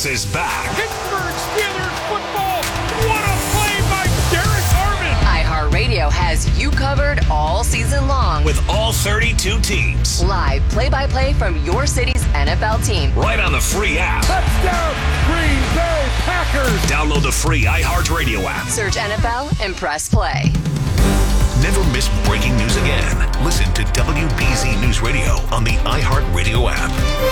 is back. Pittsburgh Steelers football. What a play by Derek Armand. iHeartRadio has you covered all season long. With all 32 teams. Live play-by-play from your city's NFL team. Right on the free app. Touchdown, Green Bay Packers. Download the free iHeartRadio app. Search NFL and press play. Never miss breaking news again. Listen to WBZ News Radio on the iHeartRadio app.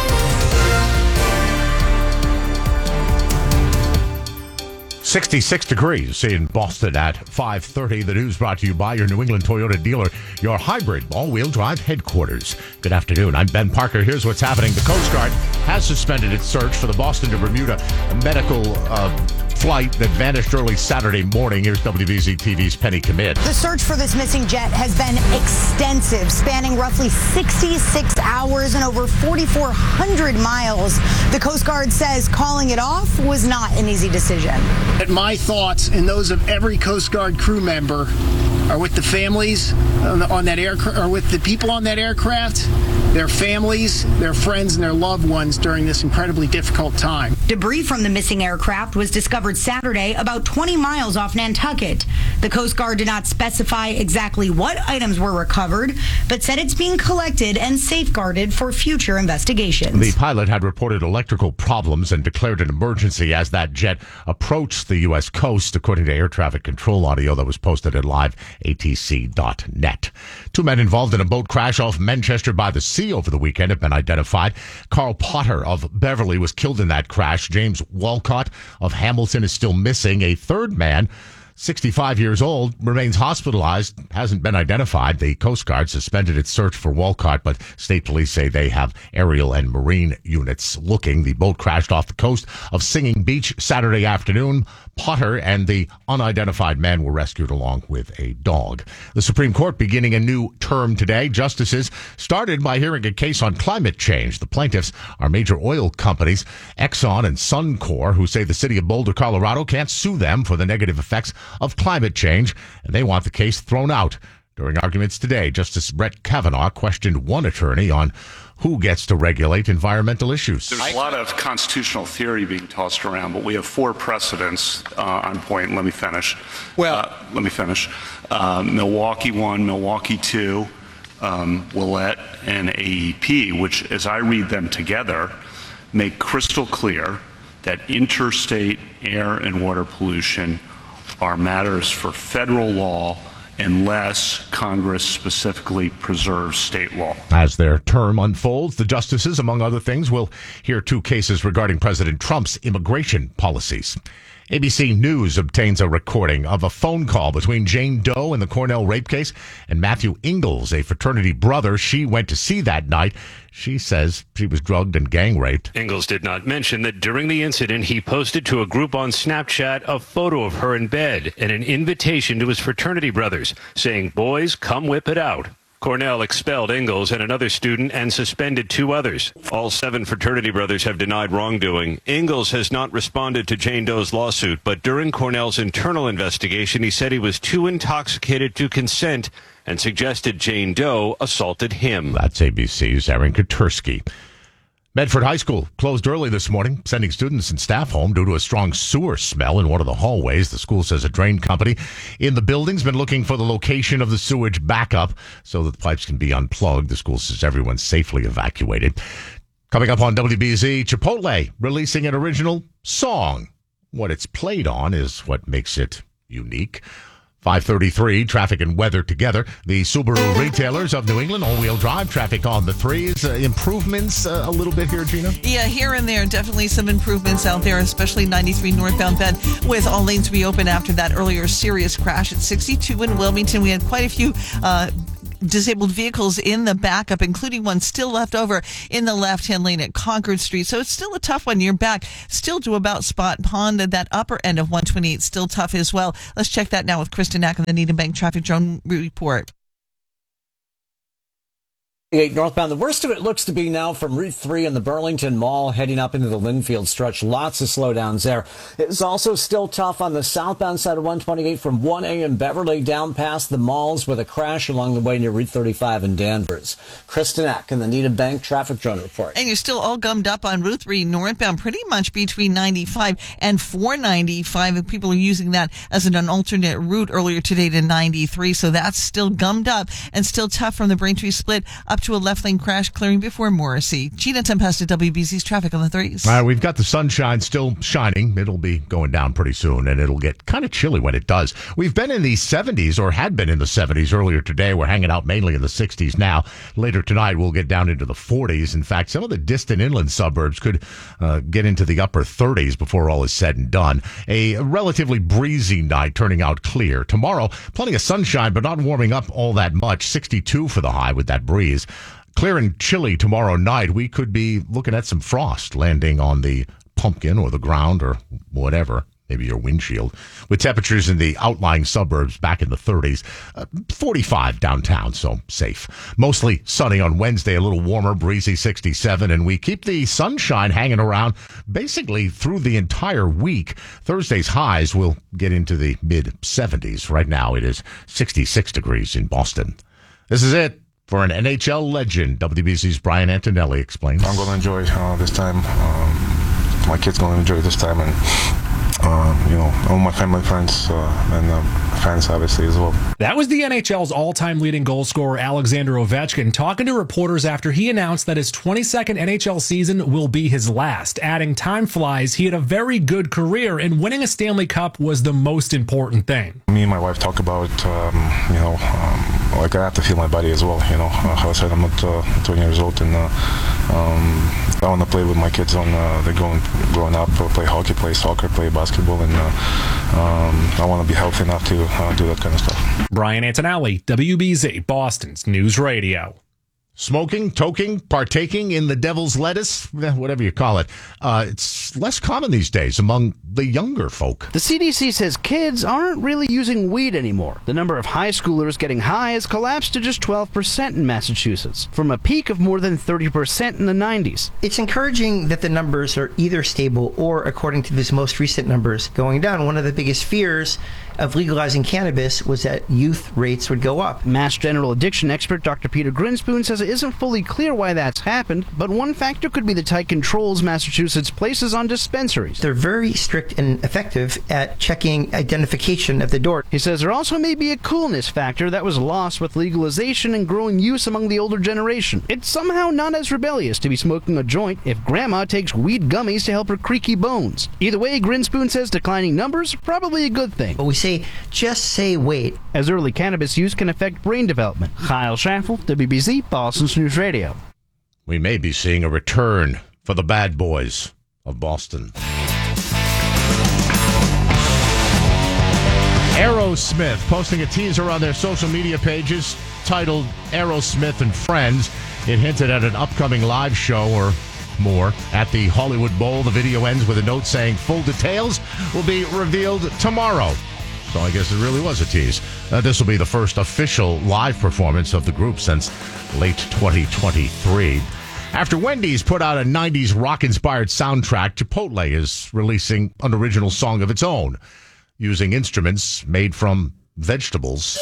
66 degrees in Boston at 5:30. The news brought to you by your New England Toyota dealer, your hybrid all-wheel drive headquarters. Good afternoon. I'm Ben Parker. Here's what's happening. The Coast Guard has suspended its search for the Boston to Bermuda medical flight that vanished early Saturday morning. Here's WBZ TV's Penny Commit. The search for this missing jet has been extensive, spanning roughly 66 hours and over 4,400 miles. The Coast Guard says calling it off was not an easy decision. My thoughts and those of every Coast Guard crew member are with the families on that aircraft, or with the people on that aircraft, their families, their friends, and their loved ones during this incredibly difficult time. Debris from the missing aircraft was discovered Saturday about 20 miles off Nantucket. The Coast Guard did not specify exactly what items were recovered, but said it's being collected and safeguarded for future investigations. The pilot had reported electrical problems and declared an emergency as that jet approached the U.S. coast, according to air traffic control audio that was posted at liveatc.net. Two men involved in a boat crash off Manchester by the Sea over the weekend have been identified. Carl Potter of Beverly was killed in that crash. James Walcott of Hamilton is still missing. A third man, 65 years old, remains hospitalized, hasn't been identified. The Coast Guard suspended its search for Walcott, but state police say they have aerial and marine units looking. The boat crashed off the coast of Singing Beach Saturday afternoon. Potter and the unidentified man were rescued along with a dog. The Supreme Court beginning a new term today. Justices started by hearing a case on climate change. The plaintiffs are major oil companies, Exxon and Suncor, who say the city of Boulder, Colorado can't sue them for the negative effects of climate change, and they want the case thrown out. During arguments today, Justice Brett Kavanaugh questioned one attorney on who gets to regulate environmental issues. There's a lot of constitutional theory being tossed around, but we have four precedents on point. Let me finish. Milwaukee 1, Milwaukee 2, Willett, and AEP, which, as I read them together, make crystal clear that interstate air and water pollution are matters for federal law unless Congress specifically preserves state law. As their term unfolds, the justices, among other things, will hear two cases regarding President Trump's immigration policies. ABC News obtains a recording of a phone call between Jane Doe in the Cornell rape case and Matthew Ingalls, a fraternity brother she went to see that night. She says she was drugged and gang raped. Ingalls did not mention that during the incident, he posted to a group on Snapchat a photo of her in bed and an invitation to his fraternity brothers, saying, "Boys, come whip it out." Cornell expelled Ingalls and another student and suspended two others. All 7 fraternity brothers have denied wrongdoing. Ingalls has not responded to Jane Doe's lawsuit, but during Cornell's internal investigation, he said he was too intoxicated to consent and suggested Jane Doe assaulted him. That's ABC's Aaron Katursky. Medford High School closed early this morning, sending students and staff home due to a strong sewer smell in one of the hallways. The school says a drain company in the building's been looking for the location of the sewage backup so that the pipes can be unplugged. The school says everyone's safely evacuated. Coming up on WBZ, Chipotle releasing an original song. What it's played on is what makes it unique. 5:33, traffic and weather together. The Subaru retailers of New England, all-wheel drive, traffic on the threes. Improvements a little bit here, Gina? Yeah, here and there, definitely some improvements out there, especially 93 northbound Bend, with all lanes reopened after that earlier serious crash at 62 in Wilmington. We had quite a few disabled vehicles in the backup, including one still left over in the left-hand lane at Concord Street. So it's still a tough one. You're back still to about Spot Pond, and that upper end of 128 still tough as well. Let's check that now with Kristen Knack on the Needham Bank Traffic Drone Report. Northbound. The worst of it looks to be now from Route 3 in the Burlington Mall heading up into the Linfield stretch. Lots of slowdowns there. It's also still tough on the southbound side of 128 from 1A in Beverly down past the malls with a crash along the way near Route 35 in Danvers. Kristen Eck in the Nita Bank traffic drone report. And you're still all gummed up on Route 3 northbound pretty much between 95 and 495. And people are using that as an alternate route earlier today to 93. So that's still gummed up and still tough from the Braintree split up to a left lane crash clearing before Morrissey. Gina Tempesta, WBC's traffic on the 3s. We've got the sunshine still shining. It'll be going down pretty soon, and it'll get kind of chilly when it does. We've been in the 70s, or had been in the 70s earlier today. We're hanging out mainly in the 60s now. Later tonight, we'll get down into the 40s. In fact, some of the distant inland suburbs could get into the upper 30s before all is said and done. A relatively breezy night, turning out clear. Tomorrow, plenty of sunshine, but not warming up all that much. 62 for the high with that breeze. Clear and chilly tomorrow night. We could be looking at some frost landing on the pumpkin or the ground or whatever, maybe your windshield, with temperatures in the outlying suburbs back in the 30s. 45 downtown, so safe. Mostly sunny on Wednesday, a little warmer, breezy 67, and we keep the sunshine hanging around basically through the entire week. Thursday's highs will get into the mid-70s. Right now it is 66 degrees in Boston. This is it. For an NHL legend, WBC's Brian Antonelli explains. I'm going to enjoy this time. My kids going to enjoy this time, and all my family, friends, and fans, obviously, as well. That was the NHL's all-time leading goal scorer, Alexander Ovechkin, talking to reporters after he announced that his 22nd NHL season will be his last. Adding, time flies, he had a very good career, and winning a Stanley Cup was the most important thing. Me and my wife talk about, like I have to feel my body as well. How I said, I'm not 20 years old, and I want to play with my kids on they're growing up, play hockey, play soccer, play basketball, and I want to be healthy enough to do that kind of stuff. Brian Antonelli, WBZ, Boston's News Radio. Smoking, toking, partaking in the devil's lettuce, whatever you call it, it's less common these days among the younger folk. The CDC says kids aren't really using weed anymore. The number of high schoolers getting high has collapsed to just 12% in Massachusetts, from a peak of more than 30% in the 90s. It's encouraging that the numbers are either stable or, according to these most recent numbers, going down. One of the biggest fears of legalizing cannabis was that youth rates would go up. Mass general addiction expert Dr. Peter Grinspoon says it isn't fully clear why that's happened, but one factor could be the tight controls Massachusetts places on dispensaries. They're very strict and effective at checking identification at the door. He says there also may be a coolness factor that was lost with legalization and growing use among the older generation. It's somehow not as rebellious to be smoking a joint if grandma takes weed gummies to help her creaky bones. Either way, Grinspoon says declining numbers are probably a good thing. But we just say wait. As early cannabis use can affect brain development. Kyle Schaffel, WBZ, Boston's News Radio. We may be seeing a return for the bad boys of Boston. Aerosmith posting a teaser on their social media pages titled Aerosmith and Friends. It hinted at an upcoming live show or more at the Hollywood Bowl. The video ends with a note saying full details will be revealed tomorrow. So I guess it really was a tease. This will be the first official live performance of the group since late 2023. After Wendy's put out a 90s rock-inspired soundtrack, Chipotle is releasing an original song of its own, using instruments made from vegetables.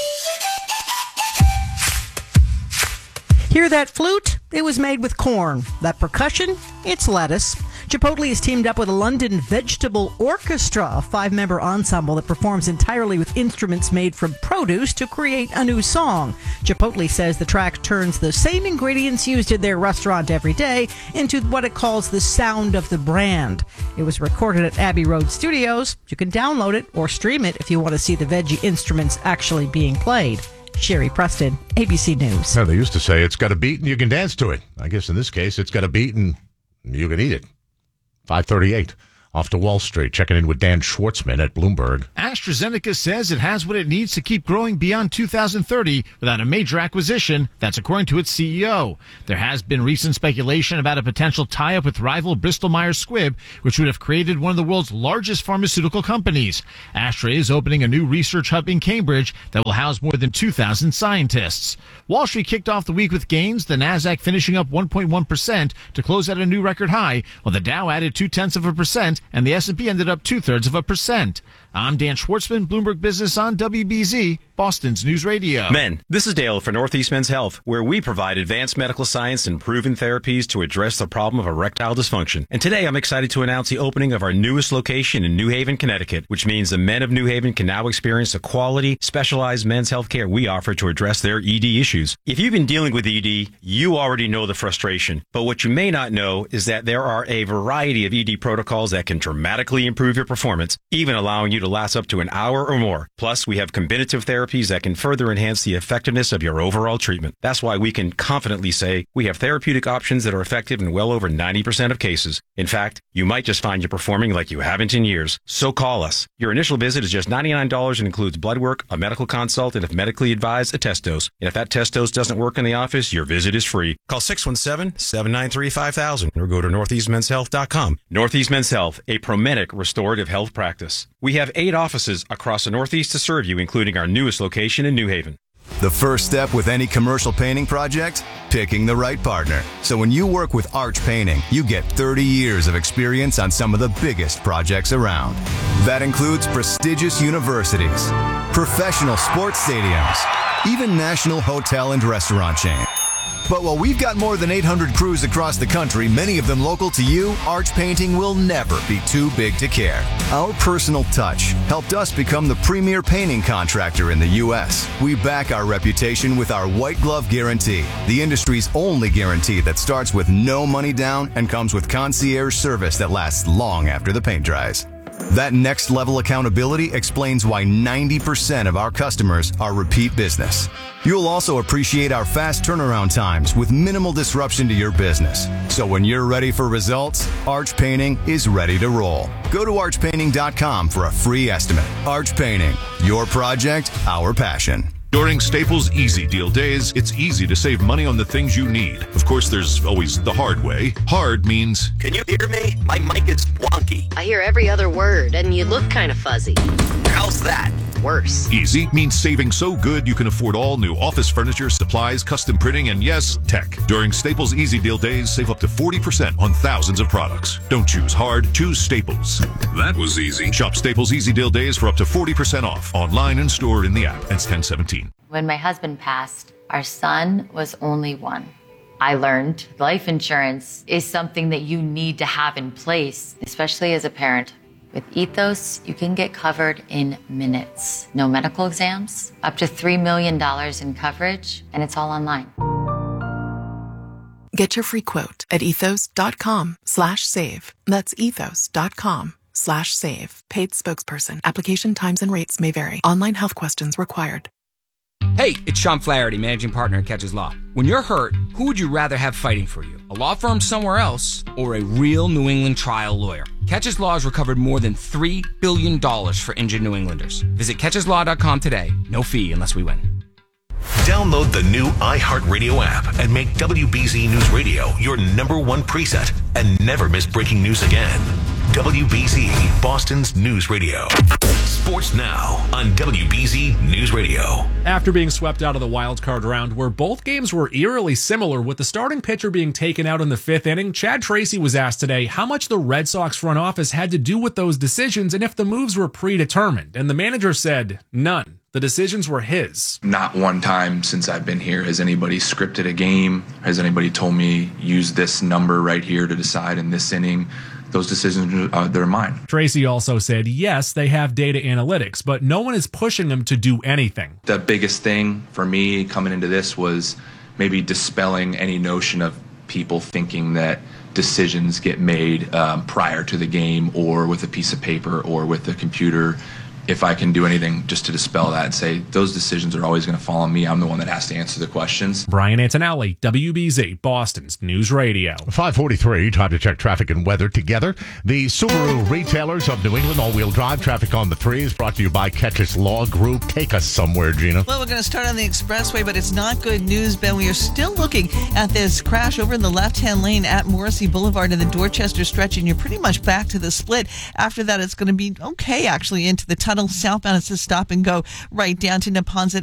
Hear that flute? It was made with corn. That percussion? It's lettuce. Chipotle has teamed up with a London Vegetable Orchestra, a 5-member ensemble that performs entirely with instruments made from produce to create a new song. Chipotle says the track turns the same ingredients used in their restaurant every day into what it calls the sound of the brand. It was recorded at Abbey Road Studios. You can download it or stream it if you want to see the veggie instruments actually being played. Sherry Preston, ABC News. They used to say it's got a beat and you can dance to it. I guess in this case, it's got a beat and you can eat it. 5:38 Off to Wall Street, checking in with Dan Schwartzman at Bloomberg. AstraZeneca says it has what it needs to keep growing beyond 2030 without a major acquisition. That's according to its CEO. There has been recent speculation about a potential tie-up with rival Bristol-Myers Squibb, which would have created one of the world's largest pharmaceutical companies. Astra is opening a new research hub in Cambridge that will house more than 2,000 scientists. Wall Street kicked off the week with gains, the Nasdaq finishing up 1.1% to close at a new record high, while the Dow added 0.2% and the S&P ended up 0.2%. I'm Dan Schwartzman, Bloomberg Business on WBZ, Boston's News Radio. Men, this is Dale for Northeast Men's Health, where we provide advanced medical science and proven therapies to address the problem of erectile dysfunction. And today I'm excited to announce the opening of our newest location in New Haven, Connecticut, which means the men of New Haven can now experience the quality, specialized men's health care we offer to address their ED issues. If you've been dealing with ED, you already know the frustration. But what you may not know is that there are a variety of ED protocols that can dramatically improve your performance, even allowing you to last up to an hour or more. Plus, we have combinative therapies that can further enhance the effectiveness of your overall treatment. That's why we can confidently say we have therapeutic options that are effective in well over 90% of cases. In fact, you might just find you're performing like you haven't in years. So call us. Your initial visit is just $99 and includes blood work, a medical consult, and if medically advised, a test dose. And if that test dose doesn't work in the office, your visit is free. Call 617-793-5000 or go to northeastmenshealth.com. Northeast Men's Health, a Promedic restorative health practice. We have 8 offices across the Northeast to serve you, including our newest location in New Haven. The first step with any commercial painting project? Picking the right partner. So when you work with Arch Painting, you get 30 years of experience on some of the biggest projects around. That includes prestigious universities, professional sports stadiums, even national hotel and restaurant chains. But while we've got more than 800 crews across the country, many of them local to you, Arch Painting will never be too big to care. Our personal touch helped us become the premier painting contractor in the U.S. We back our reputation with our White Glove Guarantee, the industry's only guarantee that starts with no money down and comes with concierge service that lasts long after the paint dries. That next level accountability explains why 90% of our customers are repeat business. You'll also appreciate our fast turnaround times with minimal disruption to your business. So when you're ready for results, Arch Painting is ready to roll. Go to archpainting.com for a free estimate. Arch Painting, your project, our passion. During Staples Easy Deal Days, it's easy to save money on the things you need. Of course, there's always the hard way. Hard means... Can you hear me? My mic is wonky. I hear every other word, and you look kind of fuzzy. How's that? Worse. Easy means saving so good you can afford all new office furniture, supplies, custom printing, and yes, tech. During Staples Easy Deal Days, save up to 40% on thousands of products. Don't choose hard, choose Staples. That was easy. Shop Staples Easy Deal Days for up to 40% off. Online and store in the app. Ends 10/17. When my husband passed, our son was only 1. I learned life insurance is something that you need to have in place, especially as a parent. With Ethos, you can get covered in minutes. No medical exams, up to $3 million in coverage, and it's all online. Get your free quote at ethos.com/save. That's ethos.com/save. Paid spokesperson. Application times and rates may vary. Online health questions required. Hey, it's Sean Flaherty, managing partner at Catches Law. When you're hurt, who would you rather have fighting for you? A law firm somewhere else or a real New England trial lawyer? Catches Law has recovered more than $3 billion for injured New Englanders. Visit catcheslaw.com today. No fee unless we win. Download the new iHeartRadio app and make WBZ News Radio your #1 preset and never miss breaking news again. WBZ, Boston's News Radio. Sports now on WBZ News Radio. After being swept out of the wild card round, where both games were eerily similar, with the starting pitcher being taken out in the 5th inning, Chad Tracy was asked today how much the Red Sox front office had to do with those decisions and if the moves were predetermined. And the manager said, none. The decisions were his. Not one time since I've been here has anybody scripted a game. Has anybody told me use this number right here to decide in this inning? Those decisions, they're mine. Tracy also said, yes, they have data analytics, but no one is pushing them to do anything. The biggest thing for me coming into this was maybe dispelling any notion of people thinking that decisions get made prior to the game or with a piece of paper or with a computer. if I can do anything just to dispel that and say those decisions are always going to fall on me. I'm the one that has to answer the questions. Brian Antonelli, WBZ, Boston's News Radio. 5:43, time to check traffic and weather together. The Subaru Retailers of New England all-wheel drive traffic on the 3 is brought to you by Ketch's Law Group. Take us somewhere, Gina. Well, we're going to start on the expressway, but it's not good news, Ben. We are still looking at this crash over in the left-hand lane at Morrissey Boulevard in the Dorchester stretch, and you're pretty much back to the split. After that, it's going to be okay, actually, into the tunnel. Southbound, it's a stop and go right down to Neponset